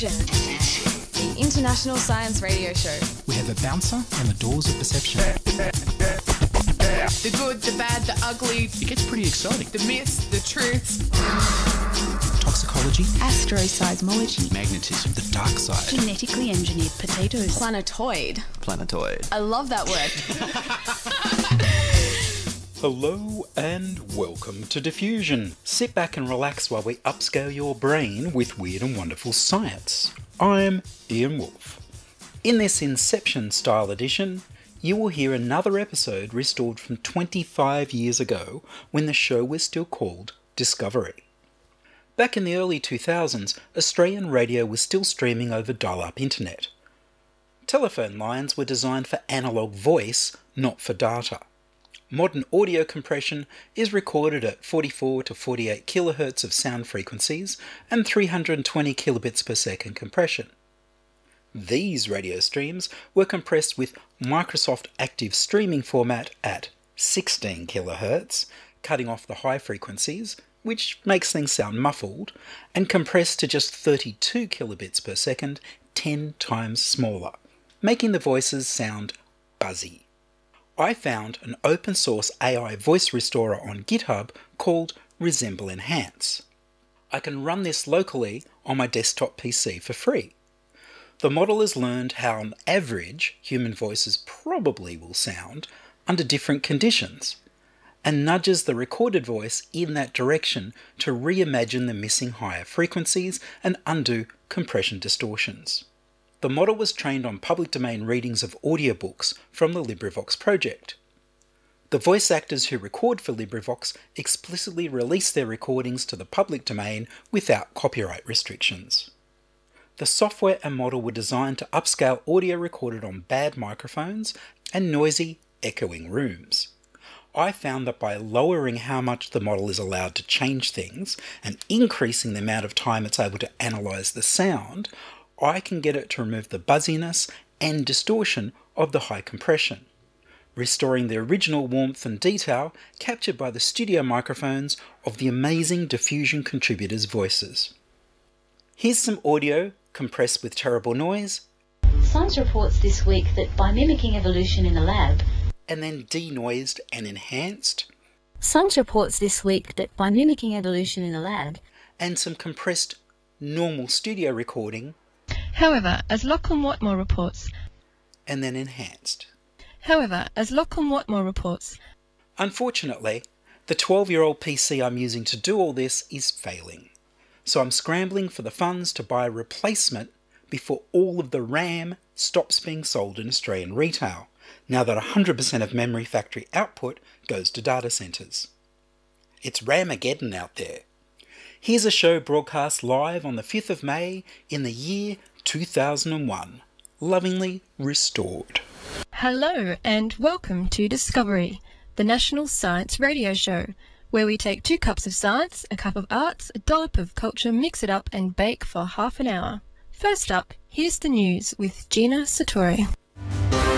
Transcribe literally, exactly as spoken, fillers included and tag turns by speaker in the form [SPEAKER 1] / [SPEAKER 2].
[SPEAKER 1] Diffusion, the international science radio show.
[SPEAKER 2] We have a bouncer on the doors of perception.
[SPEAKER 3] The good, the bad, the ugly.
[SPEAKER 2] It gets pretty exciting.
[SPEAKER 3] The myths, the truths.
[SPEAKER 2] Toxicology.
[SPEAKER 4] Astroseismology.
[SPEAKER 2] Magnetism. The dark side.
[SPEAKER 4] Genetically engineered potatoes.
[SPEAKER 1] Planetoid.
[SPEAKER 5] Planetoid.
[SPEAKER 1] I love that word.
[SPEAKER 6] Hello and welcome to Diffusion. Sit back and relax while we upscale your brain with weird and wonderful science. I'm Ian Wolfe. In this Inception-style edition, you will hear another episode restored from twenty-five years ago when the show was still called Discovery. Back in the early two thousands, Australian radio was still streaming over dial-up internet. Telephone lines were designed for analogue voice, not for data. Modern audio compression is recorded at forty-four to forty-eight kilohertz of sound frequencies and three hundred twenty kilobits per second compression. These radio streams were compressed with Microsoft Active Streaming format at sixteen kilohertz, cutting off the high frequencies, which makes things sound muffled, and compressed to just thirty-two kilobits per second, ten times smaller, making the voices sound buzzy. I found an open source A I voice restorer on GitHub called Resemble Enhance. I can run this locally on my desktop P C for free. The model has learned how on average human voices probably will sound under different conditions, and nudges the recorded voice in that direction to reimagine the missing higher frequencies and undo compression distortions. The model was trained on public domain readings of audiobooks from the LibriVox project. The voice actors who record for LibriVox explicitly release their recordings to the public domain without copyright restrictions. The software and model were designed to upscale audio recorded on bad microphones and noisy, echoing rooms. I found that by lowering how much the model is allowed to change things and increasing the amount of time it's able to analyse the sound, I can get it to remove the buzziness and distortion of the high compression, restoring the original warmth and detail captured by the studio microphones of the amazing Diffusion contributors' voices. Here's some audio compressed with terrible noise.
[SPEAKER 7] Science reports this week that by mimicking evolution in the lab,
[SPEAKER 6] and then denoised and enhanced.
[SPEAKER 7] Science reports this week that by mimicking evolution in the lab,
[SPEAKER 6] and some compressed normal studio recording.
[SPEAKER 8] However, as Lachlan Watmore reports,
[SPEAKER 6] and then enhanced.
[SPEAKER 8] However, as Lachlan Watmore reports,
[SPEAKER 6] unfortunately, the twelve-year-old P C I'm using to do all this is failing, so I'm scrambling for the funds to buy a replacement before all of the RAM stops being sold in Australian retail, now that one hundred percent of memory factory output goes to data centres. It's Ramageddon out there. Here's a show broadcast live on the fifth of May in the year two thousand one, lovingly restored.
[SPEAKER 8] Hello and welcome to Discovery, the National Science Radio Show, where we take two cups of science, a cup of arts, a dollop of culture, mix it up and bake for half an hour. First up, here's the news with Gina Sartori.